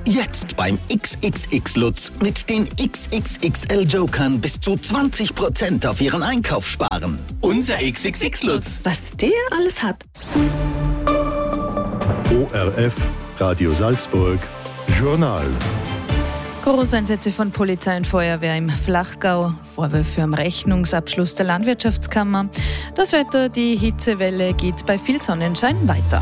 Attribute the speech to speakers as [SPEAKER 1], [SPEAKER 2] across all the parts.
[SPEAKER 1] Jetzt beim XXX Lutz mit den XXXL Jokern bis zu 20% auf Ihren Einkauf sparen. Unser XXX Lutz.
[SPEAKER 2] Was der alles hat.
[SPEAKER 3] ORF, Radio Salzburg, Journal.
[SPEAKER 2] Großeinsätze von Polizei und Feuerwehr im Flachgau, Vorwürfe am Rechnungsabschluss der Landwirtschaftskammer. Das Wetter, die Hitzewelle geht bei viel Sonnenschein weiter.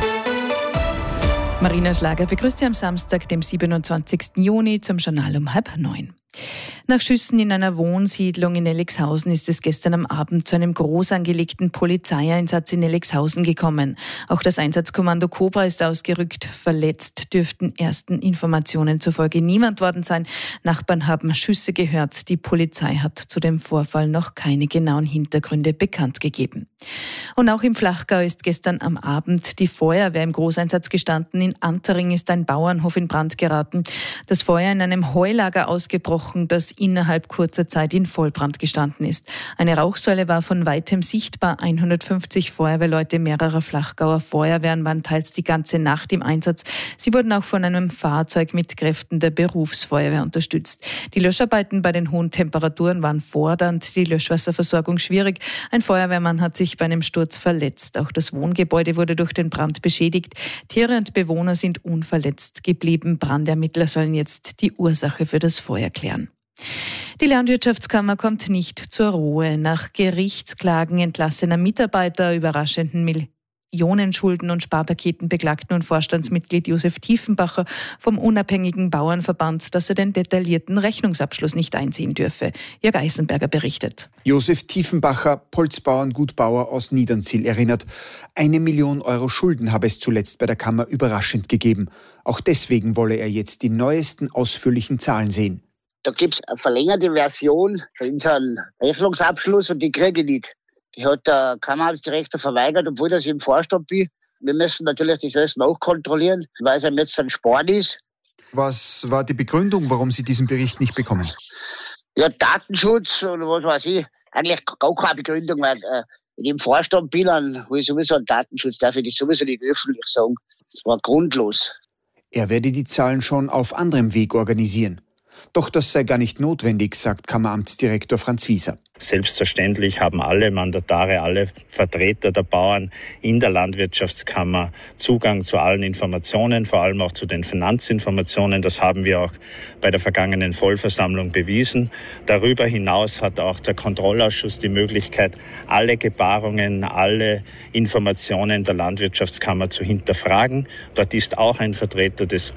[SPEAKER 2] Marina Schlager begrüßt Sie am Samstag, dem 27. Juni, zum Journal um 8:30. Nach Schüssen in einer Wohnsiedlung in Elixhausen ist es gestern am Abend zu einem groß angelegten Polizeieinsatz in Elixhausen gekommen. Auch das Einsatzkommando Cobra ist ausgerückt. Verletzt dürften ersten Informationen zufolge niemand worden sein. Nachbarn haben Schüsse gehört. Die Polizei hat zu dem Vorfall noch keine genauen Hintergründe bekannt gegeben. Und auch im Flachgau ist gestern am Abend die Feuerwehr im Großeinsatz gestanden. In Antering ist ein Bauernhof in Brand geraten. Das Feuer in einem Heulager ausgebrochen, das innerhalb kurzer Zeit in Vollbrand gestanden ist. Eine Rauchsäule war von weitem sichtbar. 150 Feuerwehrleute mehrerer Flachgauer Feuerwehren waren teils die ganze Nacht im Einsatz. Sie wurden auch von einem Fahrzeug mit Kräften der Berufsfeuerwehr unterstützt. Die Löscharbeiten bei den hohen Temperaturen waren fordernd, die Löschwasserversorgung schwierig. Ein Feuerwehrmann hat sich bei einem Sturz verletzt. Auch das Wohngebäude wurde durch den Brand beschädigt. Tiere und Bewohner sind unverletzt geblieben. Brandermittler sollen jetzt die Ursache für das Feuer klären. Die Landwirtschaftskammer kommt nicht zur Ruhe. Nach Gerichtsklagen entlassener Mitarbeiter, überraschenden Millionenschulden und Sparpaketen beklagt nun Vorstandsmitglied Josef Tiefenbacher vom unabhängigen Bauernverband, dass er den detaillierten Rechnungsabschluss nicht einsehen dürfe. Jörg Eisenberger berichtet.
[SPEAKER 4] Josef Tiefenbacher, Holzbauern-Gutbauer aus Niedernsiel, erinnert, 1 Million Euro Schulden habe es zuletzt bei der Kammer überraschend gegeben. Auch deswegen wolle er jetzt die neuesten ausführlichen Zahlen sehen.
[SPEAKER 5] Da gibt es eine verlängerte Version für unseren Rechnungsabschluss und die kriege ich nicht. Die hat der Kammeramtsdirektor verweigert, obwohl ich im Vorstand bin. Wir müssen natürlich das alles nachkontrollieren, weil es einem jetzt ein Sport ist.
[SPEAKER 4] Was war die Begründung, warum Sie diesen Bericht nicht bekommen?
[SPEAKER 5] Ja, Datenschutz oder was weiß ich. Eigentlich gar keine Begründung, weil wenn ich im Vorstand bin, dann habe ich sowieso einen Datenschutz. Darf ich das sowieso nicht öffentlich sagen. Das war grundlos.
[SPEAKER 4] Er werde die Zahlen schon auf anderem Weg organisieren. Doch das sei gar nicht notwendig, sagt Kammeramtsdirektor Franz Wieser.
[SPEAKER 6] Selbstverständlich haben alle Mandatare, alle Vertreter der Bauern in der Landwirtschaftskammer Zugang zu allen Informationen, vor allem auch zu den Finanzinformationen. Das haben wir auch bei der vergangenen Vollversammlung bewiesen. Darüber hinaus hat auch der Kontrollausschuss die Möglichkeit, alle Gebarungen, alle Informationen der Landwirtschaftskammer zu hinterfragen. Dort ist auch ein Vertreter des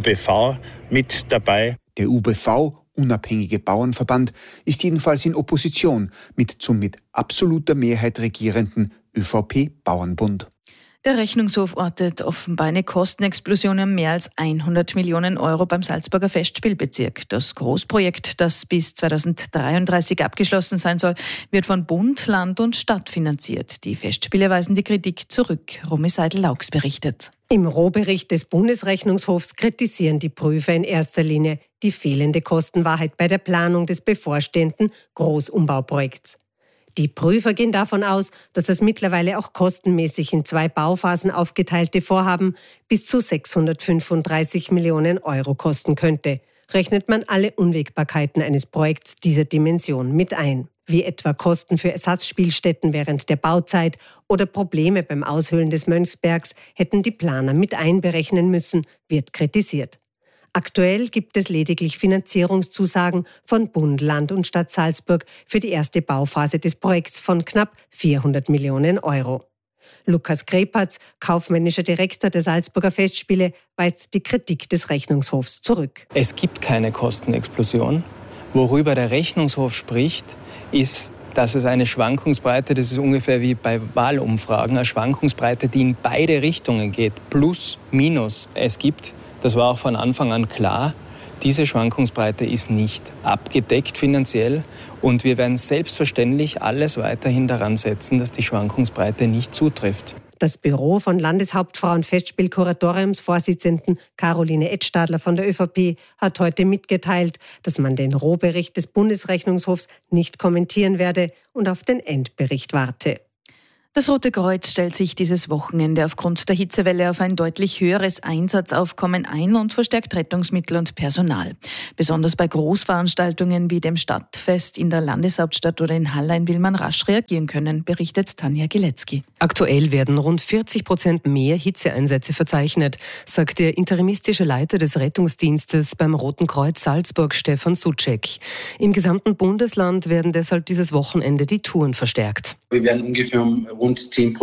[SPEAKER 6] UBV mit dabei.
[SPEAKER 4] Der UBV, Unabhängige Bauernverband, ist jedenfalls in Opposition zum mit absoluter Mehrheit regierenden ÖVP-Bauernbund.
[SPEAKER 2] Der Rechnungshof ortet offenbar eine Kostenexplosion um mehr als 100 Millionen Euro beim Salzburger Festspielbezirk. Das Großprojekt, das bis 2033 abgeschlossen sein soll, wird von Bund, Land und Stadt finanziert. Die Festspiele weisen die Kritik zurück. Romy Seidel-Laux berichtet.
[SPEAKER 7] Im Rohbericht des Bundesrechnungshofs kritisieren die Prüfer in erster Linie die fehlende Kostenwahrheit bei der Planung des bevorstehenden Großumbauprojekts. Die Prüfer gehen davon aus, dass das mittlerweile auch kostenmäßig in 2 Bauphasen aufgeteilte Vorhaben bis zu 635 Millionen Euro kosten könnte. Rechnet man alle Unwägbarkeiten eines Projekts dieser Dimension mit ein, wie etwa Kosten für Ersatzspielstätten während der Bauzeit oder Probleme beim Aushöhlen des Mönchsbergs, hätten die Planer mit einberechnen müssen, wird kritisiert. Aktuell gibt es lediglich Finanzierungszusagen von Bund, Land und Stadt Salzburg für die erste Bauphase des Projekts von knapp 400 Millionen Euro. Lukas Krepatz, kaufmännischer Direktor der Salzburger Festspiele, weist die Kritik des Rechnungshofs zurück.
[SPEAKER 8] Es gibt keine Kostenexplosion. Worüber der Rechnungshof spricht, ist, dass es eine Schwankungsbreite, das ist ungefähr wie bei Wahlumfragen, eine Schwankungsbreite, die in beide Richtungen geht, plus, minus. Es gibt, das war auch von Anfang an klar, diese Schwankungsbreite ist nicht abgedeckt finanziell und wir werden selbstverständlich alles weiterhin daran setzen, dass die Schwankungsbreite nicht zutrifft.
[SPEAKER 7] Das Büro von Landeshauptfrau und Festspielkuratoriumsvorsitzenden Caroline Edstadler von der ÖVP hat heute mitgeteilt, dass man den Rohbericht des Bundesrechnungshofs nicht kommentieren werde und auf den Endbericht warte.
[SPEAKER 2] Das Rote Kreuz stellt sich dieses Wochenende aufgrund der Hitzewelle auf ein deutlich höheres Einsatzaufkommen ein und verstärkt Rettungsmittel und Personal. Besonders bei Großveranstaltungen wie dem Stadtfest in der Landeshauptstadt oder in Hallein will man rasch reagieren können, berichtet Tanja Gilecki.
[SPEAKER 9] Aktuell werden rund 40% mehr Hitzeeinsätze verzeichnet, sagt der interimistische Leiter des Rettungsdienstes beim Roten Kreuz Salzburg, Stefan Sucek. Im gesamten Bundesland werden deshalb dieses Wochenende die Touren verstärkt.
[SPEAKER 10] Wir werden ungefähr um rund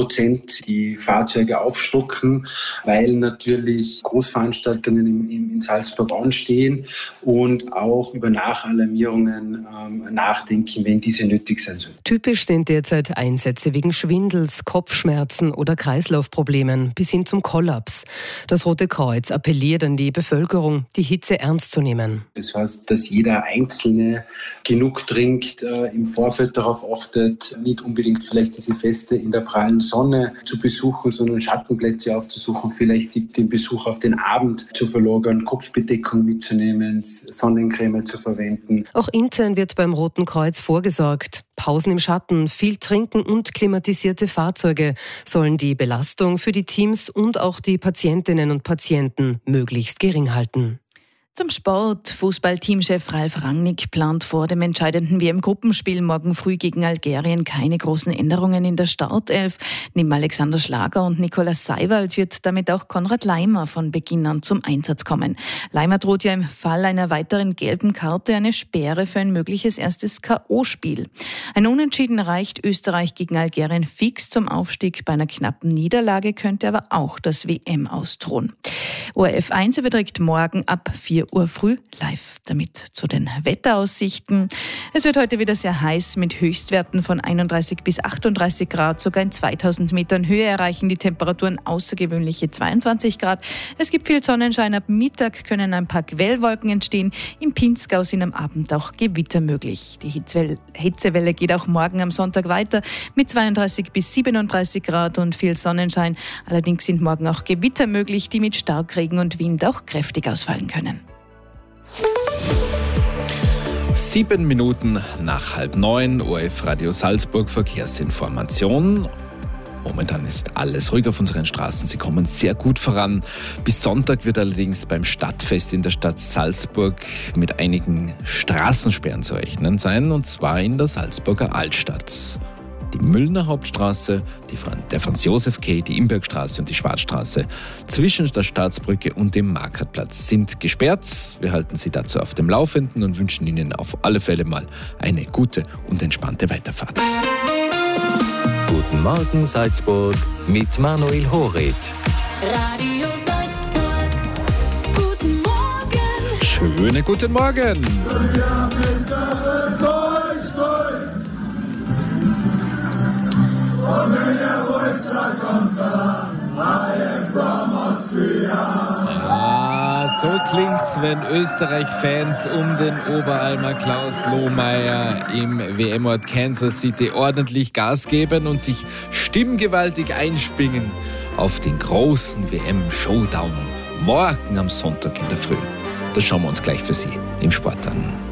[SPEAKER 10] 10% die Fahrzeuge aufstocken, weil natürlich Großveranstaltungen in Salzburg anstehen und auch über Nachalarmierungen nachdenken, wenn diese nötig sein sollen.
[SPEAKER 9] Typisch sind derzeit Einsätze wegen Schwindels, Kopfschmerzen oder Kreislaufproblemen bis hin zum Kollaps. Das Rote Kreuz appelliert an die Bevölkerung, die Hitze ernst zu nehmen.
[SPEAKER 10] Das heißt, dass jeder Einzelne genug trinkt, im Vorfeld darauf achtet, nicht unbedingt vielleicht diese Feste in der prallen Sonne zu besuchen, sondern Schattenplätze aufzusuchen, vielleicht den Besuch auf den Abend zu verlagern, Kopfbedeckung mitzunehmen, Sonnencreme zu verwenden.
[SPEAKER 9] Auch intern wird beim Roten Kreuz vorgesorgt. Pausen im Schatten, viel Trinken und klimatisierte Fahrzeuge sollen die Belastung für die Teams und auch die Patientinnen und Patienten möglichst gering halten.
[SPEAKER 2] Zum Sport. Fußballteamchef Ralf Rangnick plant vor dem entscheidenden WM-Gruppenspiel morgen früh gegen Algerien keine großen Änderungen in der Startelf. Neben Alexander Schlager und Nikolaus Seiwald wird damit auch Konrad Laimer von Beginn an zum Einsatz kommen. Laimer droht ja im Fall einer weiteren gelben Karte eine Sperre für ein mögliches erstes K.O.-Spiel. Ein Unentschieden reicht Österreich gegen Algerien fix zum Aufstieg. Bei einer knappen Niederlage könnte aber auch das WM ausdrohen. ORF 1 überträgt morgen ab 4 Uhr früh live. Damit zu den Wetteraussichten. Es wird heute wieder sehr heiß mit Höchstwerten von 31 bis 38 Grad. Sogar in 2000 Metern Höhe erreichen die Temperaturen außergewöhnliche 22 Grad. Es gibt viel Sonnenschein. Ab Mittag können ein paar Quellwolken entstehen. Im Pinzgau sind am Abend auch Gewitter möglich. Die Hitzewelle geht auch morgen am Sonntag weiter mit 32 bis 37 Grad und viel Sonnenschein. Allerdings sind morgen auch Gewitter möglich, die mit Starkregen und Wind auch kräftig ausfallen können.
[SPEAKER 11] 7 Minuten nach 8:30, ORF Radio Salzburg Verkehrsinformation. Momentan ist alles ruhig auf unseren Straßen. Sie kommen sehr gut voran. Bis Sonntag wird allerdings beim Stadtfest in der Stadt Salzburg mit einigen Straßensperren zu rechnen sein, und zwar in der Salzburger Altstadt. Die Müllner Hauptstraße, der Franz-Josef-Quai, die Imbergstraße und die Schwarzstraße zwischen der Staatsbrücke und dem Markratplatz sind gesperrt. Wir halten Sie dazu auf dem Laufenden und wünschen Ihnen auf alle Fälle mal eine gute und entspannte Weiterfahrt.
[SPEAKER 12] Guten Morgen Salzburg mit Manuel Horit.
[SPEAKER 13] Radio Salzburg. Guten Morgen.
[SPEAKER 11] Schönen guten Morgen. So klingt's, wenn Österreich-Fans um den Oberalmer Klaus Lohmeier im WM-Ort Kansas City ordentlich Gas geben und sich stimmgewaltig einspringen auf den großen WM-Showdown morgen am Sonntag in der Früh. Das schauen wir uns gleich für Sie im Sport an.